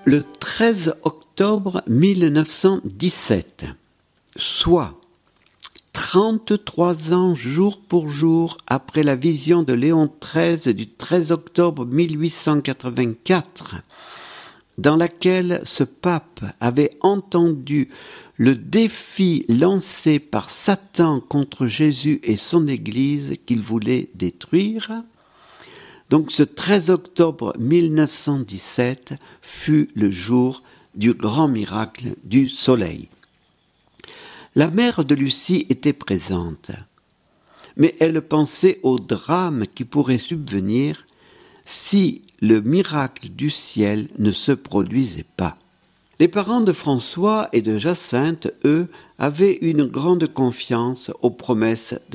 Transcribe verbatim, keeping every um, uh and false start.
Le treize octobre mille neuf cent dix-sept, soit trente-trois ans jour pour jour après la vision de Léon treize du treize octobre mille huit cent quatre-vingt-quatre, dans laquelle ce pape avait entendu le défi lancé par Satan contre Jésus et son Église qu'il voulait détruire. Donc ce treize octobre mille neuf cent dix-sept fut le jour du grand miracle du soleil. La mère de Lucie était présente, mais elle pensait au drame qui pourrait subvenir si le miracle du ciel ne se produisait pas. Les parents de François et de Jacinthe, eux, avaient une grande confiance aux promesses de